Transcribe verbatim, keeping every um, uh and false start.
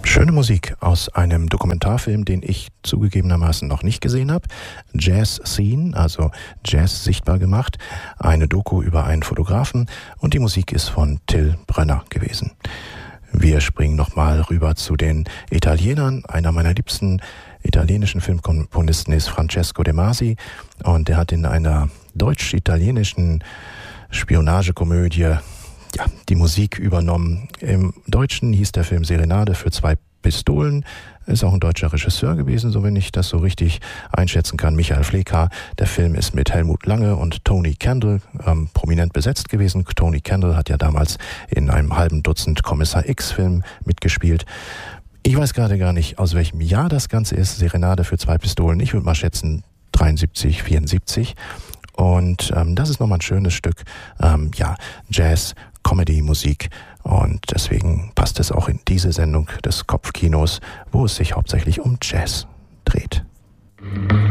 Schöne Musik aus einem Dokumentarfilm, den ich zugegebenermaßen noch nicht gesehen habe. Jazz Scene, also Jazz sichtbar gemacht. Eine Doku über einen Fotografen und die Musik ist von Till Brönner gewesen. Wir springen nochmal rüber zu den Italienern. Einer meiner liebsten italienischen Filmkomponisten ist Francesco De Masi und der hat in einer deutsch-italienischen Spionagekomödie ja, die Musik übernommen. Im Deutschen hieß der Film Serenade für zwei Pistolen. Ist auch ein deutscher Regisseur gewesen, so wenn ich das so richtig einschätzen kann. Michael Fleka. Der Film ist mit Helmut Lange und Tony Kendall ähm, prominent besetzt gewesen. Tony Kendall hat ja damals in einem halben Dutzend Kommissar X-Film mitgespielt. Ich weiß gerade gar nicht, aus welchem Jahr das Ganze ist. Serenade für zwei Pistolen. Ich würde mal schätzen dreiundsiebzig, vierundsiebzig. Und ähm, das ist nochmal ein schönes Stück, ähm, ja, Jazz, Comedy-Musik. Und deswegen passt es auch in diese Sendung des Kopfkinos, wo es sich hauptsächlich um Jazz dreht.